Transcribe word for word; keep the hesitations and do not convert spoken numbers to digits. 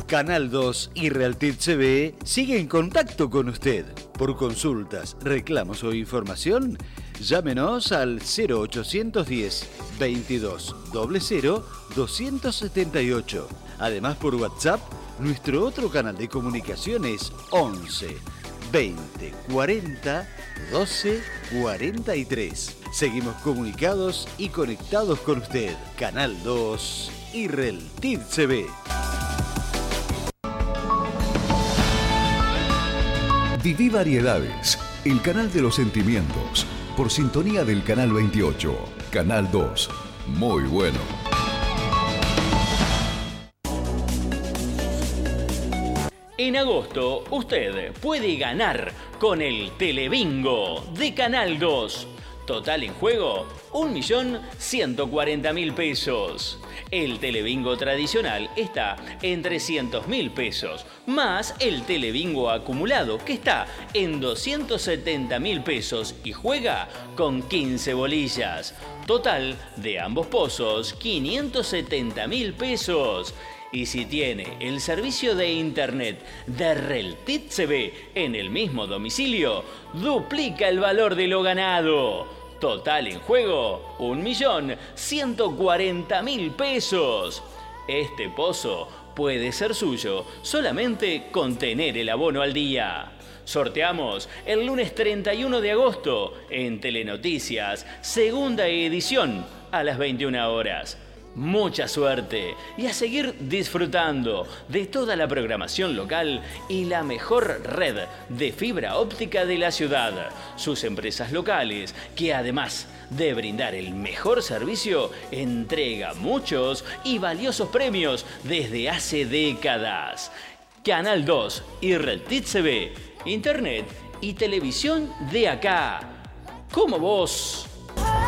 Canal dos y Realtit T V sigue en contacto con usted. Por consultas, reclamos o información, llámenos al cero ochocientos diez, veintidós, cero cero, doscientos setenta y ocho. Además, por WhatsApp, nuestro otro canal de comunicación es once, veinte, cuarenta, doce, cuarenta y tres. Seguimos comunicados y conectados con usted. Canal dos y Realtit T V. Viví Variedades, el canal de los sentimientos, por sintonía del Canal veintiocho. Canal dos, muy bueno. En agosto, usted puede ganar con el Telebingo de Canal dos. Total en juego, un millón ciento cuarenta mil pesos. El Telebingo tradicional está en trescientos mil pesos, más el Telebingo acumulado, que está en doscientos setenta mil pesos y juega con quince bolillas. Total de ambos pozos, quinientos setenta mil pesos. Y si tiene el servicio de internet de Realtit T V en el mismo domicilio, duplica el valor de lo ganado. Total en juego, un millón ciento cuarenta mil pesos. Este pozo puede ser suyo solamente con tener el abono al día. Sorteamos el lunes treinta y uno de agosto en Telenoticias, segunda edición, a las veintiuna horas. Mucha suerte y a seguir disfrutando de toda la programación local y la mejor red de fibra óptica de la ciudad. Sus empresas locales, que además de brindar el mejor servicio, entrega muchos y valiosos premios desde hace décadas. Canal dos y Realtit T V, internet y televisión de acá. Como vos.